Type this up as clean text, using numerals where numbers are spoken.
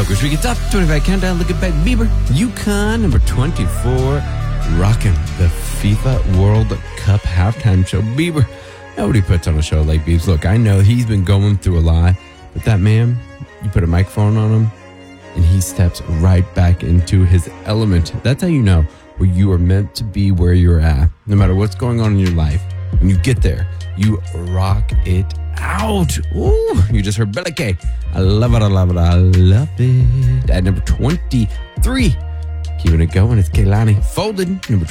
Focus. We get top 25 countdown. Looking back, Bieber, UConn, number 24, rocking the FIFA World Cup halftime show. Bieber, nobody puts on a show like Biebs. Look, I know he's been going through a lot, but that man, you put a microphone on him, and he steps right back into his element. That's how you know where you are meant to be, where you're at. No matter what's going on in your life, when you get there, you rock it out. Ooh, you just heard Bella K. I love it, I love it, I love it. At number 23, keeping it going, it's Kehlani. Folded, number